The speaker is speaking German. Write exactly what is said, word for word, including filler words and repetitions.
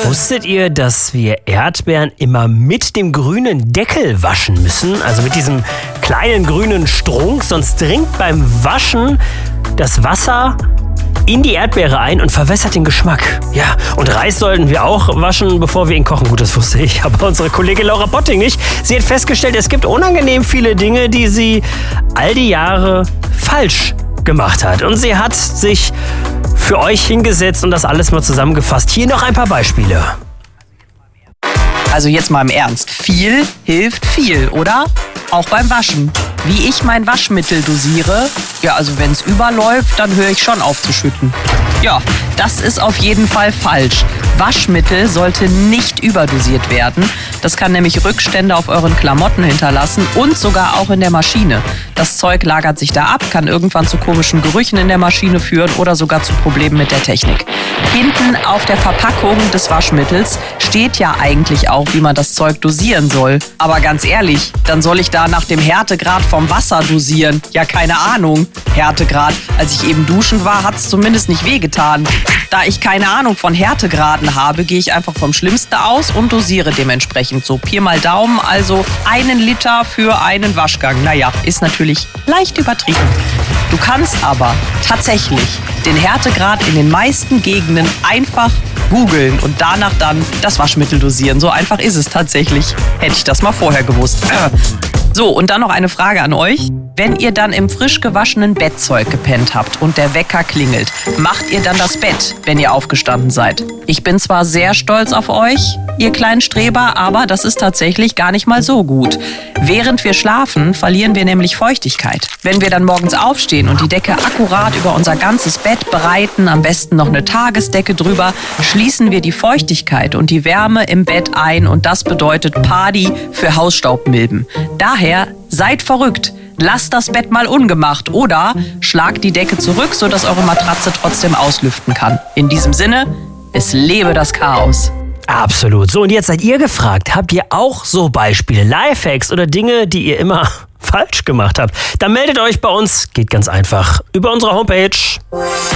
Wusstet ihr, dass wir Erdbeeren immer mit dem grünen Deckel waschen müssen? Also mit diesem kleinen grünen Strunk, sonst dringt beim Waschen das Wasser in die Erdbeere ein und verwässert den Geschmack. Ja, und Reis sollten wir auch waschen, bevor wir ihn kochen. Gut, das wusste ich, aber unsere Kollegin Laura Potting nicht. Sie hat festgestellt, es gibt unangenehm viele Dinge, die sie all die Jahre falsch gemacht hat. Und sie hat sich für euch hingesetzt und das alles mal zusammengefasst. Hier noch ein paar Beispiele. Also jetzt mal im Ernst. Viel hilft viel, oder? Auch beim Waschen. Wie ich mein Waschmittel dosiere, ja, also wenn es überläuft, dann höre ich schon auf zu schütten. Ja, das ist auf jeden Fall falsch. Waschmittel sollte nicht überdosiert werden. Das kann nämlich Rückstände auf euren Klamotten hinterlassen und sogar auch in der Maschine. Das Zeug lagert sich da ab, kann irgendwann zu komischen Gerüchen in der Maschine führen oder sogar zu Problemen mit der Technik. Hinten auf der Verpackung des Waschmittels steht ja eigentlich auch, wie man das Zeug dosieren soll. Aber ganz ehrlich, dann soll ich da nach dem Härtegrad vom Wasser dosieren? Ja, keine Ahnung. Härtegrad. Als ich eben duschen war, hat es zumindest nicht wehgetan. Da ich keine Ahnung von Härtegraden habe, gehe ich einfach vom Schlimmsten aus und dosiere dementsprechend. So Pi mal Daumen, also einen Liter für einen Waschgang. Naja, ist natürlich leicht übertrieben. Du kannst aber tatsächlich den Härtegrad in den meisten Gegenden einfach googeln und danach dann das Waschmittel dosieren. So einfach ist es tatsächlich. Hätte ich das mal vorher gewusst. So, und dann noch eine Frage an euch. Wenn ihr dann im frisch gewaschenen Bettzeug gepennt habt und der Wecker klingelt, macht ihr dann das Bett, wenn ihr aufgestanden seid? Ich bin zwar sehr stolz auf euch, ihr kleinen Streber, aber das ist tatsächlich gar nicht mal so gut. Während wir schlafen, verlieren wir nämlich Feuchtigkeit. Wenn wir dann morgens aufstehen und die Decke akkurat über unser ganzes Bett breiten, am besten noch eine Tagesdecke drüber, schließen wir die Feuchtigkeit und die Wärme im Bett ein und das bedeutet Party für Hausstaubmilben. Daher seid verrückt. Lasst das Bett mal ungemacht oder schlagt die Decke zurück, sodass eure Matratze trotzdem auslüften kann. In diesem Sinne, es lebe das Chaos. Absolut. So, und jetzt seid ihr gefragt. Habt ihr auch so Beispiele, Lifehacks oder Dinge, die ihr immer falsch gemacht habt? Dann meldet euch bei uns. Geht ganz einfach über unsere Homepage.